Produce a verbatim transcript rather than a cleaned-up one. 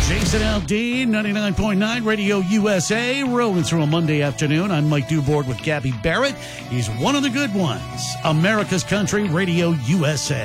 Jason Aldean, ninety-nine point nine Radio U S A, rolling through a Monday afternoon. I'm Mike Duboard with Gabby Barrett. He's one of the good ones. America's Country Radio U S A.